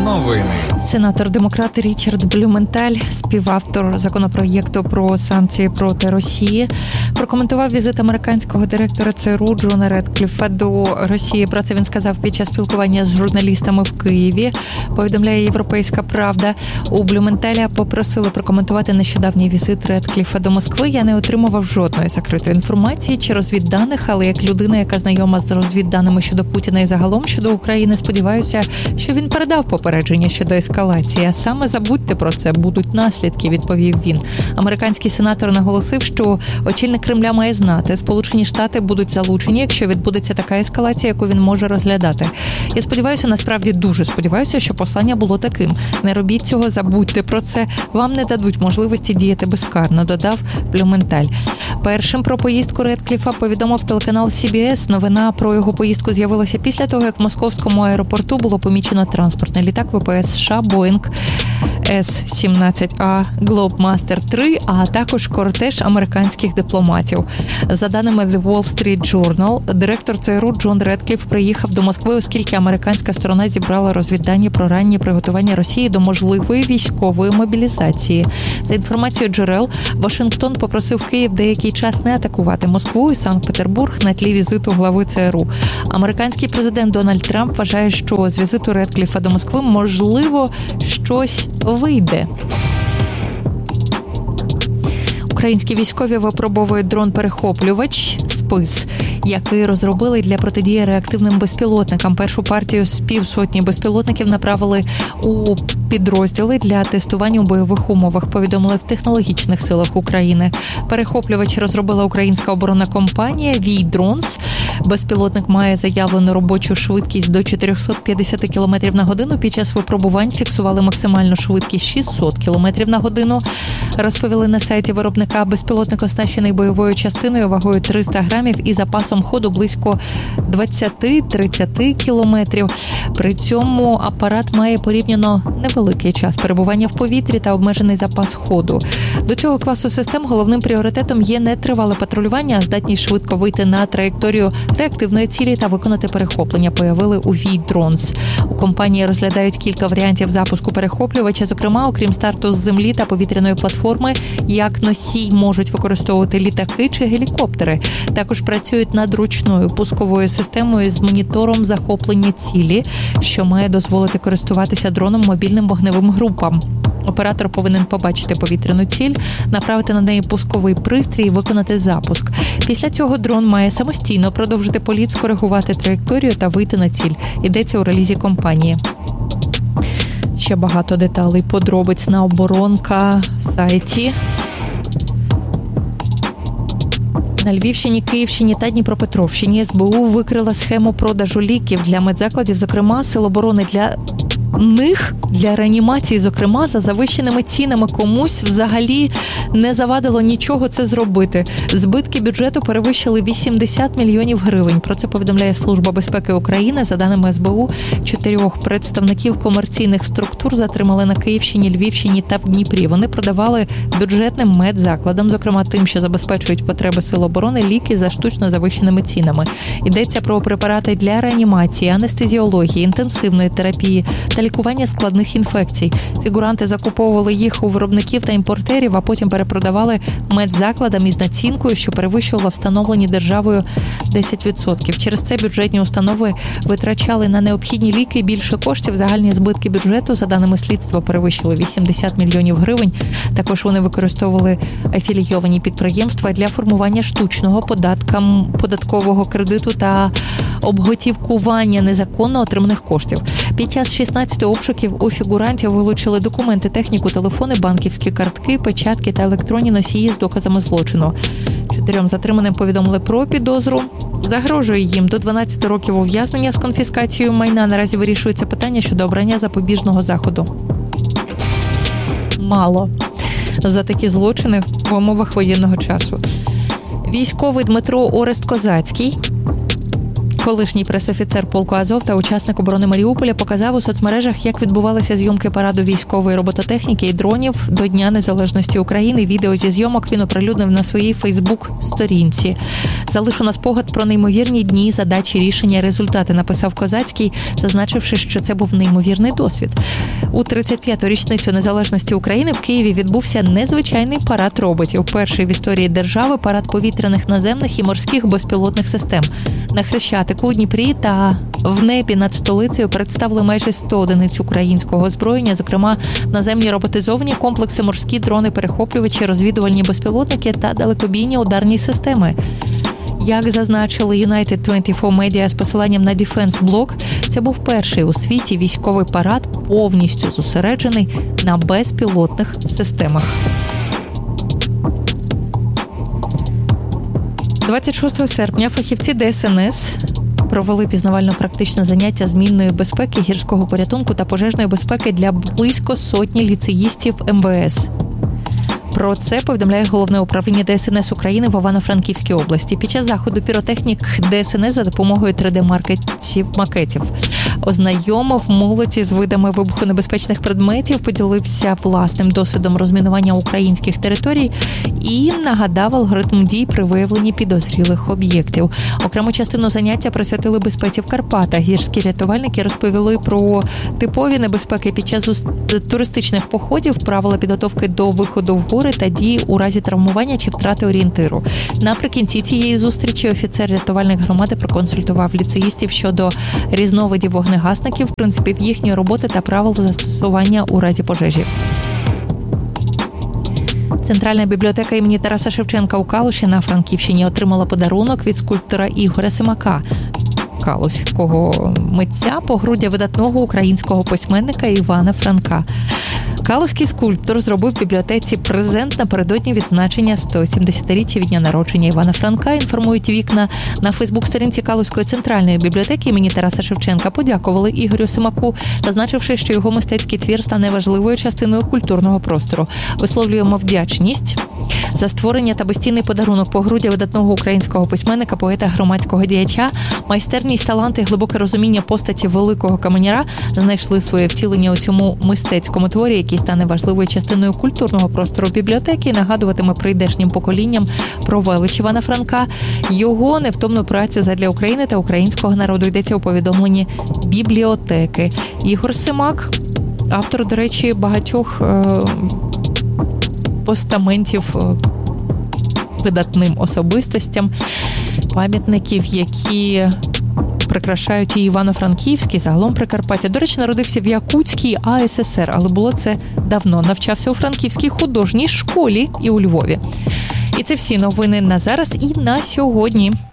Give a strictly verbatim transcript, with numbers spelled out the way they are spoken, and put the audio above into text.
Новини. Сенатор-демократ Річард Блюменталь, співавтор законопроєкту про санкції проти Росії, прокоментував візит американського директора ЦРУ Джона Редкліфа до Росії. Про це він сказав під час спілкування з журналістами в Києві, повідомляє «Європейська правда». У Блюменталя попросили прокоментувати нещодавній візит Редкліфа до Москви. Я не отримував жодної закритої інформації чи розвідданих, але як людина, яка знайома з розвідданими щодо Путіна і загалом щодо України, сподіваюся, що він передав попередження щодо ескалації. А саме забудьте про це, будуть наслідки, відповів він. Американський сенатор наголосив, що очільник Кремля має знати, Сполучені Штати будуть залучені, якщо відбудеться така ескалація, яку він може розглядати. Я сподіваюся, насправді дуже сподіваюся, що послання було таким. Не робіть цього, забудьте про це, вам не дадуть можливості діяти безкарно, додав Блюменталь. Першим про поїздку Редкліфа повідомив телеканал Сі Бі Ес. Новина про його поїздку з'явилася після того, як в московському аеропорту було помічено транспортний літак ве пе ес США Boeing Ес сімнадцять А Globemaster три, а також кортеж американських дипломатів. За даними The Wall Street Journal, директор ЦРУ Джон Редкліф приїхав до Москви, оскільки американська сторона зібрала розвіддані про ранні приготування Росії до можливої військової мобілізації. За інформацією джерел, Вашингтон попросив Київ деякий час не атакувати Москву і Санкт-Петербург на тлі візиту глави ЦРУ. Американський президент Дональд Трамп вважає, що з візиту Редкліфа до Москви можливо щось вийде. Українські військові випробовують дрон-перехоплювач «Спис», який розробили для протидії реактивним безпілотникам. Першу партію з півсотні безпілотників направили у підрозділи для тестування у бойових умовах, повідомили в технологічних силах України. Перехоплювач розробила українська оборонна компанія «Вій Дронс». Безпілотник має заявлену робочу швидкість до чотириста п'ятдесят кілометрів на годину. Під час випробувань фіксували максимальну швидкість шістсот кілометрів на годину. Розповіли на сайті виробника. Безпілотник оснащений бойовою частиною вагою триста грамів і запасом ходу близько двадцять-тридцять кілометрів. При цьому апарат має порівняно невеликий час перебування в повітрі та обмежений запас ходу. До цього класу систем головним пріоритетом є не тривале патрулювання, а здатність швидко вийти на траєкторію реактивної цілі та виконати перехоплення, появили у «Вій Дронс». У компанії розглядають кілька варіантів запуску перехоплювача, зокрема, окрім старту з землі та повітряної платформи, як носій можуть використовувати літаки чи гелікоптери. Також працюють над ручною пусковою системою з монітором захоплення цілі, що має дозволити користуватися дроном мобільним вогневим групам. Оператор повинен побачити повітряну ціль, направити на неї пусковий пристрій і виконати запуск. Після цього дрон має самостійно продовжити політ, скоригувати траєкторію та вийти на ціль. Йдеться у релізі компанії. Ще багато деталей, подробиць на оборонка сайті. На Львівщині, Київщині та Дніпропетровщині ес бе у викрила схему продажу ліків для медзакладів, зокрема, Сил оборони для них, для реанімації, зокрема, за завищеними цінами. Комусь взагалі не завадило нічого це зробити. Збитки бюджету перевищили вісімдесят мільйонів гривень. Про це повідомляє Служба безпеки України. За даними ес бе у, чотирьох представників комерційних структур затримали на Київщині, Львівщині та в Дніпрі. Вони продавали бюджетним медзакладам, зокрема тим, що забезпечують потреби Сил оборони, ліки за штучно завищеними цінами. Йдеться про препарати для реанімації, анестезіології, інтенсивної терапії та лікування складних інфекцій. Фігуранти закуповували їх у виробників та імпортерів, а потім перепродавали медзакладам із націнкою, що перевищувала встановлені державою десять відсотків. Через це бюджетні установи витрачали на необхідні ліки більше коштів. Загальні збитки бюджету, за даними слідства, перевищили вісімдесят мільйонів гривень. Також вони використовували афілійовані підприємства для формування штучного податкам, податкового кредиту та обготівкування незаконно отриманих коштів. Під час шістнадцяти обшуків у фігурантів вилучили документи, техніку, телефони, банківські картки, печатки та електронні носії з доказами злочину. Чотирьом затриманим повідомили про підозру. Загрожує їм до дванадцяти років ув'язнення з конфіскацією майна. Наразі вирішується питання щодо обрання запобіжного заходу. Мало за такі злочини в умовах воєнного часу. Військовий Дмитро Орест Козацький Колишній пресофіцер полку Азов та учасник оборони Маріуполя показав у соцмережах, як відбувалися зйомки параду військової робототехніки і дронів до Дня Незалежності України. Відео зі зйомок він оприлюднив на своїй Фейсбук-сторінці. «Залишу на спогад про неймовірні дні, задачі, рішення, результати», написав Козацький, зазначивши, що це був неймовірний досвід. У тридцять п'яту річницю Незалежності України в Києві відбувся незвичайний парад роботів. Перший в історії держави парад повітряних, наземних і морських безпілотних систем. На Хрещатику, у Дніпрі та в небі над столицею представили майже сто одиниць українського озброєння, зокрема наземні роботизовані комплекси, морські дрони-перехоплювачі, розвідувальні безпілотники та далекобійні ударні системи. Як зазначили Юнайтед двадцять чотири Media з посиланням на Defense Block, це був перший у світі військовий парад, повністю зосереджений на безпілотних системах. двадцять шостого серпня фахівці Де Ес Ен Ес провели пізнавально-практичне заняття з мінної безпеки, гірського порятунку та пожежної безпеки для близько сотні ліцеїстів Ем Ве Ес. Про це повідомляє Головне управління Де Ес Ен Ес України в Івано-Франківській області. Під час заходу піротехнік Де Ес Ен Ес за допомогою три де-макетів макетів ознайомив молодь з видами вибухонебезпечних предметів, поділився власним досвідом розмінування українських територій і нагадав алгоритм дій при виявленні підозрілих об'єктів. Окрему частину заняття присвятили безпеці в Карпатах. Гірські рятувальники розповіли про типові небезпеки під час туристичних походів, правила підготовки до виходу в гори та дії у разі травмування чи втрати орієнтиру. Наприкінці цієї зустрічі офіцер-рятувальник громади проконсультував ліцеїстів щодо різновидів вогнегасників, принципів їхньої роботи та правил застосування у разі пожежі. Центральна бібліотека імені Тараса Шевченка у Калуші на Франківщині отримала подарунок від скульптора Ігоря Семака, калузького митця, погруддя видатного українського письменника Івана Франка. Калузький скульптор зробив в бібліотеці презент напередодні відзначення сто сімдесятиріччя від дня народження Івана Франка. Інформують вікна. На Фейсбук-сторінці Калузької центральної бібліотеки імені Тараса Шевченка подякували Ігорю Семаку, зазначивши, що його мистецький твір стане важливою частиною культурного простору. Висловлюємо вдячність за створення та безцінний подарунок погруддя видатного українського письменника, поета, громадського діяча. Майстерність, талант і глибоке розуміння постаті великого каменяра знайшли своє втілення у цьому мистецькому творі, який стане важливою частиною культурного простору бібліотеки і нагадуватиме прийдешнім поколінням про велич Івана Франка, його невтомну працю задля України та українського народу, йдеться у повідомленні бібліотеки. Ігор Семак, автор, до речі, багатьох е- постаментів е- видатним особистостям, пам'ятників, які прикрашають і Івано-Франківський, загалом Прикарпаття. До речі, народився в Якутській А Ес Ес Ер, але було це давно. Навчався у Франківській художній школі і у Львові. І це всі новини на зараз і на сьогодні.